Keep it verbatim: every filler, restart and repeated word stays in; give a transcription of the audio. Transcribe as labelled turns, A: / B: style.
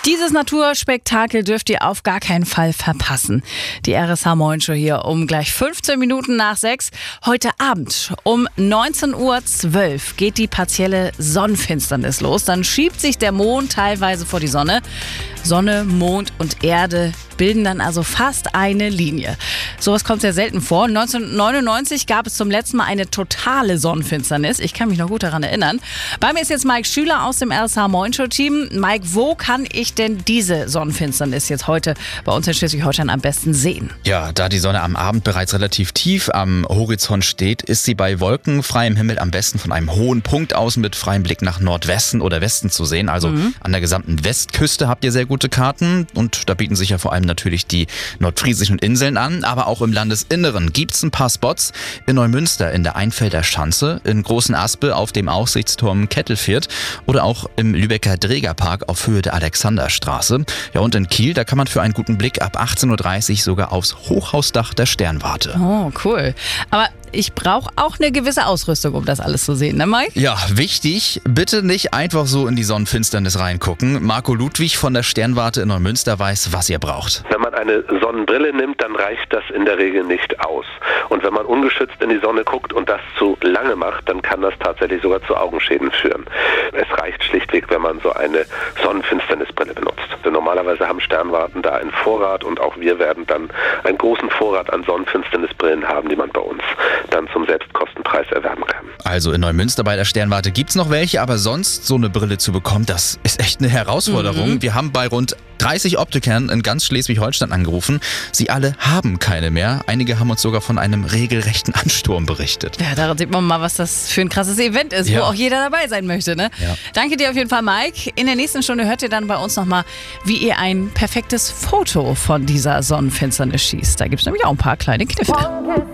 A: Dieses Naturspektakel dürft ihr auf gar keinen Fall verpassen. Die R S H-Morgenshow hier um gleich fünfzehn Minuten nach sechs. Heute Abend um neunzehn Uhr zwölf geht die partielle Sonnenfinsternis los. Dann schiebt sich der Mond teilweise vor die Sonne. Sonne, Mond und Erde bilden dann also fast eine Linie. Sowas kommt sehr selten vor. neunzehnhundertneunundneunzig gab es zum letzten Mal eine totale Sonnenfinsternis. Ich kann mich noch gut daran erinnern. Bei mir ist jetzt Mike Schüler aus dem R S H-Morgenshow-Team. Mike, wo kann ich denn diese Sonnenfinsternis jetzt heute bei uns in Schleswig-Holstein am besten sehen?
B: Ja, da die Sonne am Abend bereits relativ tief am Horizont steht, ist sie bei wolkenfreiem Himmel am besten von einem hohen Punkt aus mit freiem Blick nach Nordwesten oder Westen zu sehen. Also mhm. an der gesamten Westküste habt ihr sehr gute Karten und da bieten sich ja vor allem natürlich die nordfriesischen Inseln an, aber auch im Landesinneren gibt es ein paar Spots. In Neumünster in der Einfelder Schanze, in Großen Aspe auf dem Aussichtsturm Kettelfirth oder auch im Lübecker Drägerpark auf Höhe der Alexanderstraße. Ja, und in Kiel, da kann man für einen guten Blick ab achtzehn Uhr dreißig sogar aufs Hochhausdach der Sternwarte.
A: Oh, cool. Aber ich brauche auch eine gewisse Ausrüstung, um das alles zu sehen, ne Mike?
B: Ja, wichtig, bitte nicht einfach so in die Sonnenfinsternis reingucken. Marco Ludwig von der Sternwarte in Neumünster weiß, was ihr braucht.
C: Wenn man eine Sonnenbrille nimmt, dann reicht das in der Regel nicht aus. Und wenn man ungeschützt in die Sonne guckt und das zu lange macht, dann kann das tatsächlich sogar zu Augenschäden führen. Es reicht schlichtweg, wenn man so eine Sonnenfinsternisbrille benutzt. Denn normalerweise haben Sternwarten da einen Vorrat und auch wir werden dann einen großen Vorrat an Sonnenfinsternisbrillen haben, die man bei uns dann zum Selbstkostenpreis erwerben kann.
B: Also in Neumünster bei der Sternwarte gibt's noch welche, aber sonst so eine Brille zu bekommen, das ist echt eine Herausforderung. Mhm. Wir haben bei rund dreißig Optikern in ganz Schleswig-Holstein angerufen. Sie alle haben keine mehr. Einige haben uns sogar von einem regelrechten Ansturm berichtet.
A: Ja, daran sieht man mal, was das für ein krasses Event ist, ja, wo auch jeder dabei sein möchte, ne?
B: Ja.
A: Danke dir auf jeden Fall, Mike. In der nächsten Stunde hört ihr dann bei uns nochmal, wie ihr ein perfektes Foto von dieser Sonnenfinsternis schießt. Da gibt's nämlich auch ein paar kleine Kniffe.